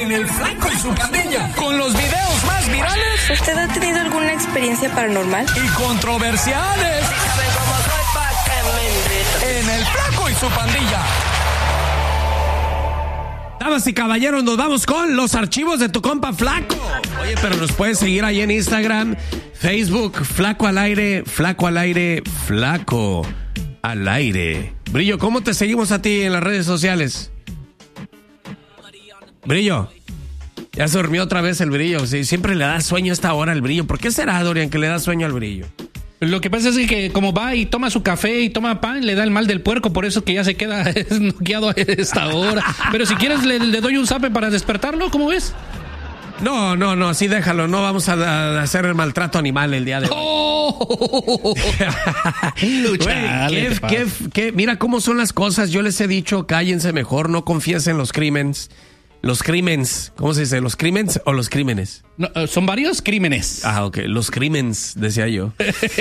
en El Flaco y su Pandilla, con los videos más virales. ¿Usted ha tenido alguna experiencia paranormal? Y controversiales. ¿Saben cómo soy pa' que me inviten? En El Flaco y su Pandilla. Damas y caballeros, nos vamos con los archivos de tu compa Flaco. Oye, pero nos puedes seguir ahí en Instagram, Facebook, Flaco al aire, Flaco al aire, Flaco al aire. Brillo, ¿cómo te seguimos a ti en las redes sociales? Brillo, ya se durmió otra vez el Brillo. Sí, siempre le da sueño a esta hora al Brillo. ¿Por qué será, Dorian, que le da sueño al Brillo? Lo que pasa es que como va y toma su café y toma pan, le da el mal del puerco, por eso es que ya se queda noqueado a esta hora. Pero si quieres le doy un zape para despertarlo, ¿cómo ves? No, sí déjalo, no vamos a hacer el maltrato animal el día de hoy. ¡Oh! Güey, mira cómo son las cosas, yo les he dicho, cállense mejor, no confiesen los crímenes. Los crímenes, ¿cómo se dice? ¿Los crímenes o los crímenes? No, son varios crímenes. Ah, ok, los crímenes, decía yo.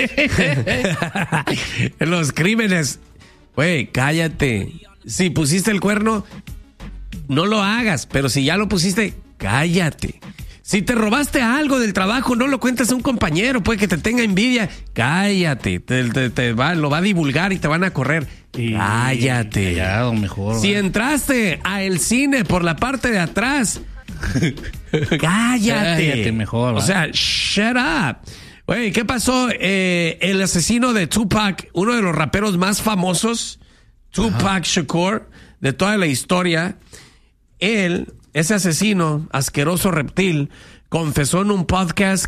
Los crímenes. Güey, cállate. Si pusiste el cuerno, no lo hagas, pero si ya lo pusiste, cállate. Si te robaste algo del trabajo, no lo cuentes a un compañero, puede que te tenga envidia. Cállate, lo va a divulgar y te van a correr. Cállate. Callado, mejor. Si entraste al cine por la parte de atrás, cállate mejor. O sea, shut up. Güey, ¿qué pasó? El asesino de Tupac, uno de los raperos más famosos, Tupac Shakur, de toda la historia, ese asesino, asqueroso reptil, confesó en un podcast